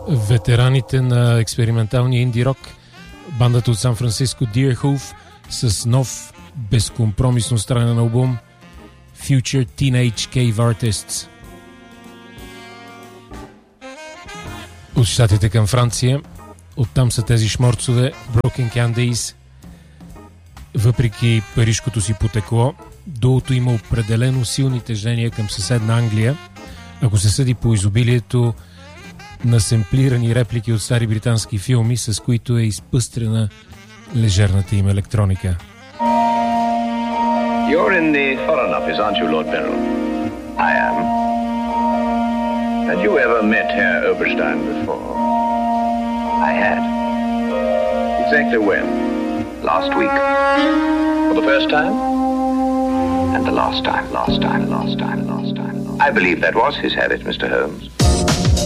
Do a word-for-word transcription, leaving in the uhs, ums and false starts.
ветераните на експерименталния инди-рок, бандата от Сан Франциско Deerhoof с нов безкомпромисно странен албум Future Teenage Cave Artists. От щатите към Франция, оттам са тези шморцове Broken Candies. Въпреки парижкото си потекло, дуото има определено силни тежения към съседна Англия, ако се съди по изобилието на семплирани реплики от стари британски филми, с които е изпъстрена лежерната им електроника. You're in the Foreign Office, aren't you, Lord Beryl? I am. Had you ever met Herr Oberstein before? I had. Exactly when? Last week. For the first time? And the last time, last time, last time, last time. I believe that was his habit, Mister Holmes.